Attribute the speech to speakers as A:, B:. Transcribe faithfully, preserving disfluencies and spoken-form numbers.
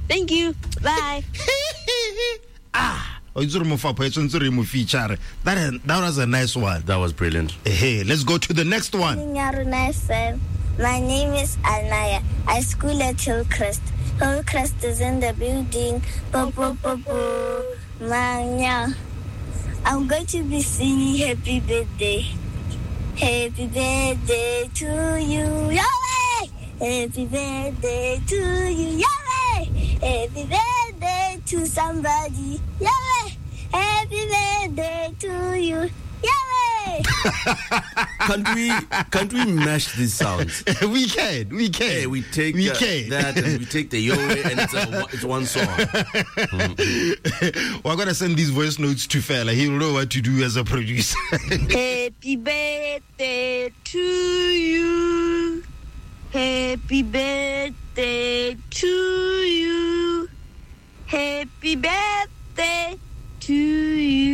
A: Thank you. Bye.
B: Ah, that that was a nice one.
C: That was brilliant.
B: Hey, let's go to the next one.
D: My name is Anaya. I school at Hillcrest. Hillcrest is in the building. Bo, bo, bo, bo. Manya. I'm going to be singing happy birthday. Happy birthday to you, Yahweh. Happy birthday to you, Yahweh. Happy birthday to somebody, Yahweh. Happy birthday to you, Yahweh.
C: Can't we can't we mash these sounds?
B: we can, we can.
C: Hey, we take
B: we
C: uh,
B: can.
C: that and we take the Yahweh and it's, a, it's one song.
B: Mm-hmm. We're gonna send these voice notes to Fela. He'll know what to do as a producer.
A: Happy birthday to you. Happy birthday to you. Happy birthday to you.